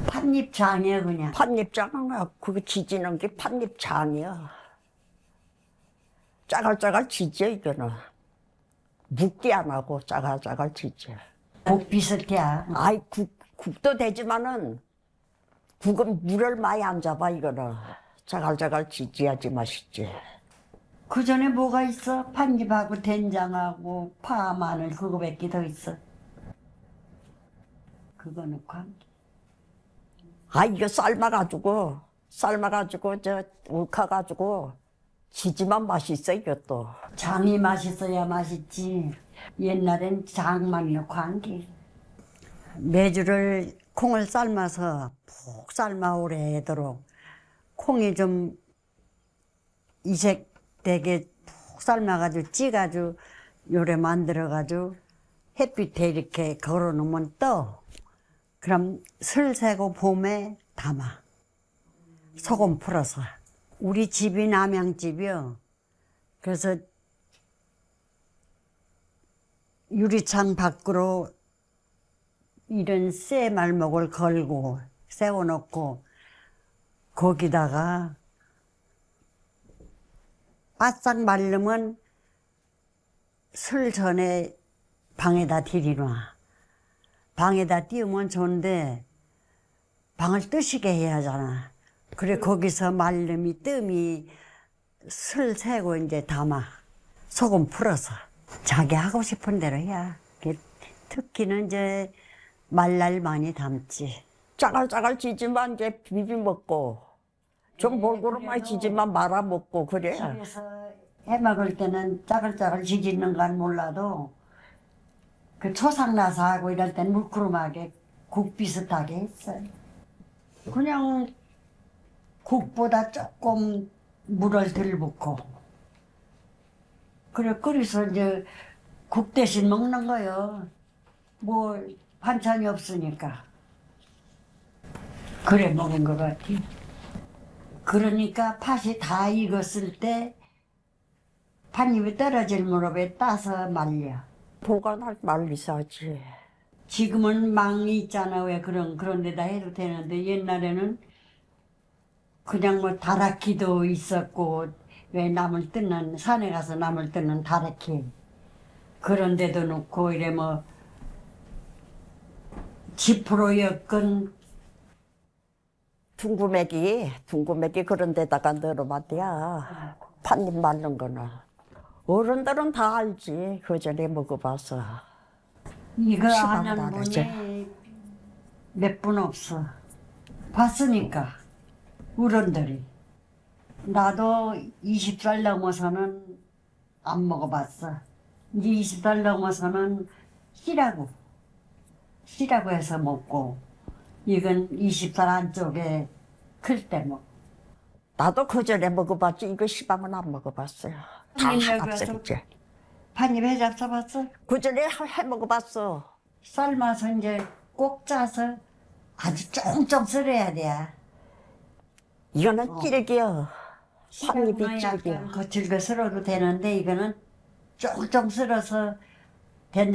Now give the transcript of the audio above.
팥잎장이야 그냥. 팥잎장은 그거 지지는 게 팥잎장이야. 짜갈짜갈 지져 이거는. 묵게 안 하고 짜갈짜갈 지져. 국 비슷해. 아이 국도 되지만은 국은 물을 많이 안 잡아 이거는. 짜갈짜갈 지져야지 맛있지. 그 전에 뭐가 있어? 팥잎하고 된장하고 파, 마늘 그거밖에 더 있어. 그거 넣고 한 개. 아 이거 삶아가지고 저 울카가지고 지지만 맛있어 이것도. 장이 맛있어야 맛있지. 옛날엔 장만 넣고 한 개. 메주를 콩을 삶아서 푹 삶아 오래도록 콩이 좀 이색되게 푹 삶아가지고 찌가지고 요래 만들어가지고 햇빛에 이렇게 걸어놓으면 떠. 그럼 슬새고 봄에 담아. 소금 풀어서. 우리 집이 남양집이요. 그래서 유리창 밖으로 이런 쇠 말목을 걸고 세워놓고 거기다가 바싹 마르면 술 전에 방에다 들이놔. 방에다 띄우면 좋은데 방을 뜨시게 해야 하잖아. 그래 거기서 말름이 뜸이 술 새고 이제 담아. 소금 풀어서 자기 하고 싶은 대로 해야. 특히는 이제 말날 많이 담지. 짜갈짜갈 지지만 이제 비비 먹고 좀 골고루 많이 지지만 말아 먹고 그래. 집에서 해 먹을 때는 짜글짜글 지지는 건 몰라도 그 초상나서 하고 이럴 땐 물구름하게 국 비슷하게 했어요. 그냥 국보다 조금 물을 덜 붓고 그래 끓여서 이제 국 대신 먹는 거요. 뭐 반찬이 없으니까 그래 먹은 것 같아. 그러니까 팥이 다 익었을 때 팥잎이 떨어질 무렵에 따서 말려. 보관할 말리사지. 지금은 망이 있잖아. 왜 그런 데다 해도 되는데 옛날에는 그냥 뭐 다라키도 있었고 왜 나물 뜯는 산에 가서 나물 뜯는 다라키 그런 데도 놓고 이래 뭐 지프로 엮은 둥구매기 그런 데다가 넣어봤대야. 팥잎 말른 거는. 어른들은 다 알지. 그 전에 먹어봐서. 이거 시방 아는 다르지. 분이 몇 분 없어. 봤으니까 어른들이. 나도 20살 넘어서는 안 먹어봤어. 이제 20살 넘어서는 시라고 해서 먹고 이건 20살 안쪽에 클 때 먹고. 나도 그 전에 먹어봤지. 이거 시방은 안 먹어봤어요. 다 합색이지. 팥잎 해잡 써봤어? 그 전에 해 먹어봤어. 삶아서 이제 꼭 짜서 아주 쫑쫑 썰어야 돼. 이거는 찌르기야. 팥잎이 약간 찌르기야. 거칠게 썰어도 되는데 이거는 쫑쫑 썰어서